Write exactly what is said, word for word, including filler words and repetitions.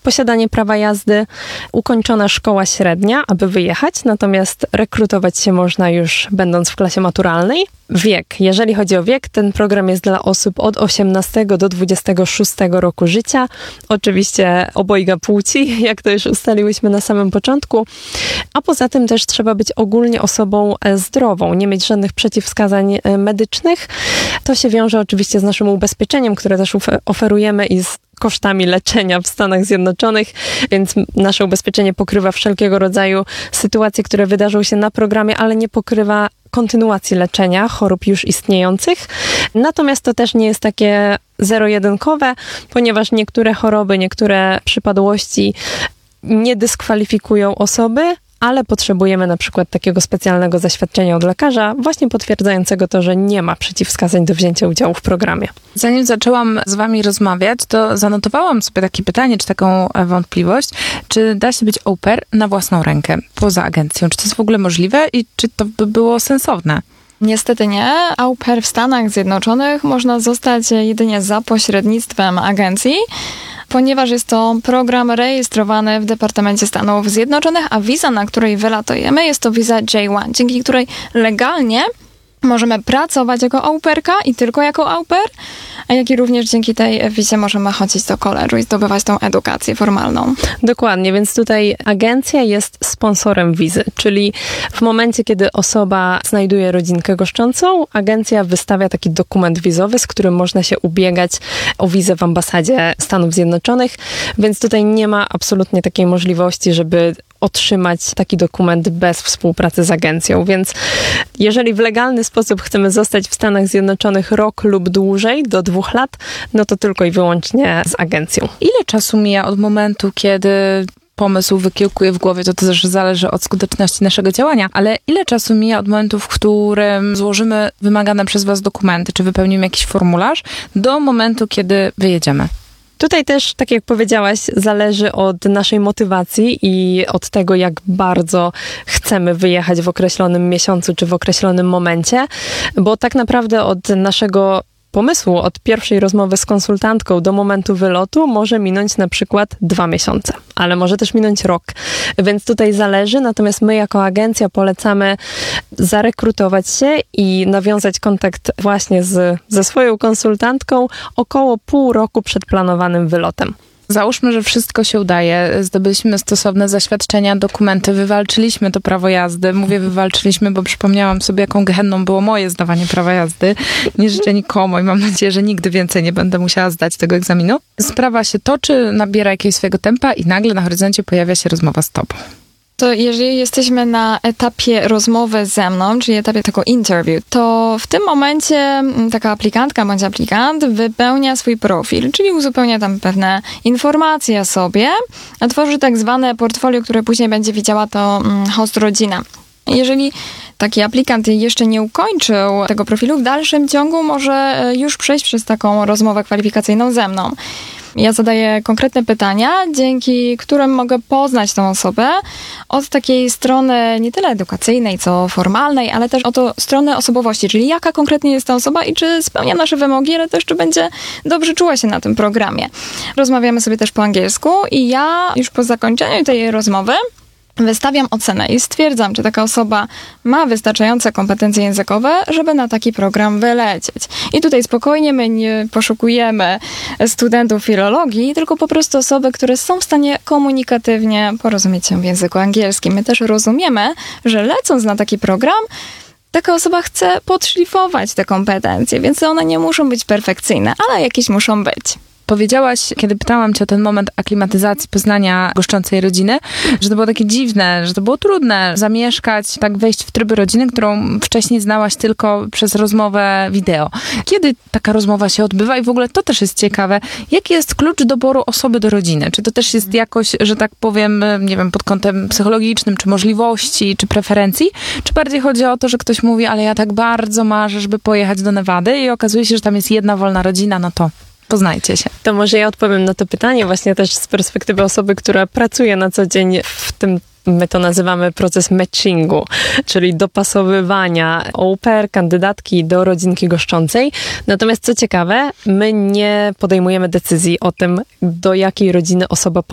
posiadanie prawa jazdy, ukończona szkoła średnia, aby wyjechać, natomiast rekrutować się można już będąc w klasie maturalnej. Wiek. Jeżeli chodzi o wiek, ten program jest dla osób od osiemnastego do dwudziestego szóstego roku życia. Oczywiście obojga płci, jak to już ustaliłyśmy na samym początku. A poza tym też trzeba być ogólnie osobą zdrową, nie mieć żadnych przeciwwskazań medycznych. To się wiąże oczywiście z naszym ubezpieczeniem, które też oferujemy i z kosztami leczenia w Stanach Zjednoczonych, więc nasze ubezpieczenie pokrywa wszelkiego rodzaju sytuacje, które wydarzą się na programie, ale nie pokrywa kontynuacji leczenia chorób już istniejących. Natomiast to też nie jest takie zero-jedynkowe, ponieważ niektóre choroby, niektóre przypadłości nie dyskwalifikują osoby, ale potrzebujemy na przykład takiego specjalnego zaświadczenia od lekarza, właśnie potwierdzającego to, że nie ma przeciwwskazań do wzięcia udziału w programie. Zanim zaczęłam z wami rozmawiać, to zanotowałam sobie takie pytanie, czy taką wątpliwość, czy da się być au pair na własną rękę, poza agencją? Czy to jest w ogóle możliwe i czy to by było sensowne? Niestety nie. Au pair w Stanach Zjednoczonych można zostać jedynie za pośrednictwem agencji, ponieważ jest to program rejestrowany w Departamencie Stanów Zjednoczonych, a wiza, na której wylatujemy, jest to wiza J jeden, dzięki której legalnie możemy pracować jako au pairka i tylko jako au pair, a jak i również dzięki tej wizie możemy chodzić do college'u i zdobywać tą edukację formalną. Dokładnie, więc tutaj agencja jest sponsorem wizy, czyli w momencie, kiedy osoba znajduje rodzinkę goszczącą, agencja wystawia taki dokument wizowy, z którym można się ubiegać o wizę w ambasadzie Stanów Zjednoczonych, więc tutaj nie ma absolutnie takiej możliwości, żeby otrzymać taki dokument bez współpracy z agencją, więc jeżeli w legalny sposób chcemy zostać w Stanach Zjednoczonych rok lub dłużej, do dwóch lat, no to tylko i wyłącznie z agencją. Ile czasu mija od momentu, kiedy pomysł wykiełkuje w głowie, to też zależy od skuteczności naszego działania, ale ile czasu mija od momentu, w którym złożymy wymagane przez was dokumenty, czy wypełnimy jakiś formularz, do momentu, kiedy wyjedziemy? Tutaj też, tak jak powiedziałaś, zależy od naszej motywacji i od tego, jak bardzo chcemy wyjechać w określonym miesiącu czy w określonym momencie, bo tak naprawdę od naszego pomysłu, od pierwszej rozmowy z konsultantką do momentu wylotu może minąć na przykład dwa miesiące, ale może też minąć rok, więc tutaj zależy, natomiast my jako agencja polecamy zarekrutować się i nawiązać kontakt właśnie z, ze swoją konsultantką około pół roku przed planowanym wylotem. Załóżmy, że wszystko się udaje. Zdobyliśmy stosowne zaświadczenia, dokumenty, wywalczyliśmy to prawo jazdy. Mówię wywalczyliśmy, bo przypomniałam sobie, jaką gehenną było moje zdawanie prawa jazdy. Nie życzę nikomu i mam nadzieję, że nigdy więcej nie będę musiała zdać tego egzaminu. Sprawa się toczy, nabiera jakiegoś swojego tempa i nagle na horyzoncie pojawia się rozmowa z tobą. To jeżeli jesteśmy na etapie rozmowy ze mną, czyli etapie tego interview, to w tym momencie taka aplikantka bądź aplikant wypełnia swój profil, czyli uzupełnia tam pewne informacje o sobie, a tworzy tak zwane portfolio, które później będzie widziała to host rodzina. Jeżeli taki aplikant jeszcze nie ukończył tego profilu, w dalszym ciągu może już przejść przez taką rozmowę kwalifikacyjną ze mną. Ja zadaję konkretne pytania, dzięki którym mogę poznać tą osobę od takiej strony nie tyle edukacyjnej, co formalnej, ale też od strony osobowości, czyli jaka konkretnie jest ta osoba i czy spełnia nasze wymogi, ale też czy będzie dobrze czuła się na tym programie. Rozmawiamy sobie też po angielsku i ja już po zakończeniu tej rozmowy wystawiam ocenę i stwierdzam, czy taka osoba ma wystarczające kompetencje językowe, żeby na taki program wylecieć. I tutaj spokojnie my nie poszukujemy studentów filologii, tylko po prostu osoby, które są w stanie komunikatywnie porozumieć się w języku angielskim. My też rozumiemy, że lecąc na taki program, taka osoba chce podszlifować te kompetencje, więc one nie muszą być perfekcyjne, ale jakieś muszą być. Powiedziałaś, kiedy pytałam cię o ten moment aklimatyzacji, poznania goszczącej rodziny, że to było takie dziwne, że to było trudne zamieszkać, tak wejść w tryby rodziny, którą wcześniej znałaś tylko przez rozmowę wideo. Kiedy taka rozmowa się odbywa i w ogóle to też jest ciekawe, jaki jest klucz doboru osoby do rodziny? Czy to też jest jakoś, że tak powiem, nie wiem, pod kątem psychologicznym, czy możliwości, czy preferencji? Czy bardziej chodzi o to, że ktoś mówi, ale ja tak bardzo marzę, żeby pojechać do Nevady i okazuje się, że tam jest jedna wolna rodzina, no to poznajcie się. To może ja odpowiem na to pytanie właśnie też z perspektywy osoby, która pracuje na co dzień w tym, my to nazywamy proces matchingu, czyli dopasowywania au pair, kandydatki do rodzinki goszczącej. Natomiast co ciekawe, my nie podejmujemy decyzji o tym, do jakiej rodziny osoba